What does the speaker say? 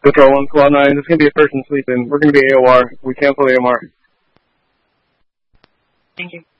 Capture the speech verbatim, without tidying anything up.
Control one, Squad nine, there's going to be a person sleeping. We're going to be A O R. We cancel A M R. Thank you.